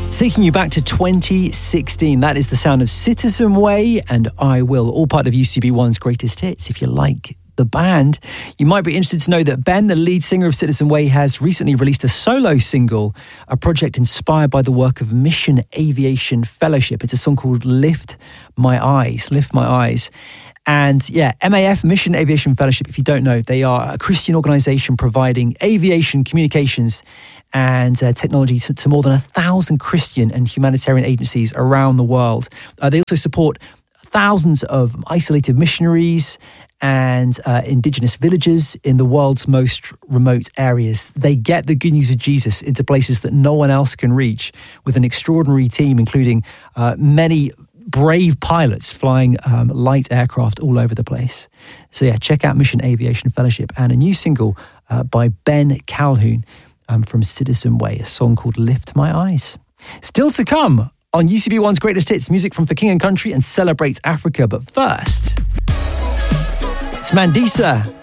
Taking you back to 2016, that is the sound of Citizen Way and I Will, all part of UCB1's greatest hits. If you like the band, you might be interested to know that Ben, the lead singer of Citizen Way, has recently released a solo single, a project inspired by the work of Mission Aviation Fellowship. It's a song called Lift My Eyes. And yeah, MAF, Mission Aviation Fellowship, if you don't know, they are a Christian organisation providing aviation, communications and technology to more than 1,000 Christian and humanitarian agencies around the world. They also support thousands of isolated missionaries and indigenous villages in the world's most remote areas. They get the good news of Jesus into places that no one else can reach, with an extraordinary team, including many brave pilots flying light aircraft all over the place. So yeah, check out Mission Aviation Fellowship and a new single by Ben Calhoun from Citizen Way, a song called Lift My Eyes. Still to come on UCB1's greatest hits, music from For King and Country and Celebrate Africa. But first, it's Mandisa